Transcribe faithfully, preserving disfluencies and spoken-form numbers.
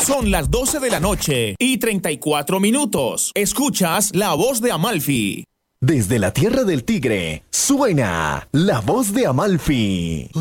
Son las doce de la noche y treinta y cuatro minutos. Escuchas La Voz de Amalfi. Desde la tierra del tigre, suena La Voz de Amalfi.